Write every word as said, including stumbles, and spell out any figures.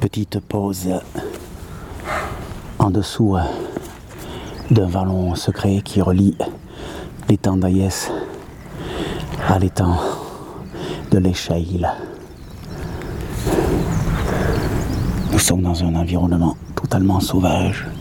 petite pause en dessous d'un vallon secret qui relie l'étang d'Ayès à l'étang de l'Échaïle. Nous sommes dans un environnement totalement sauvage.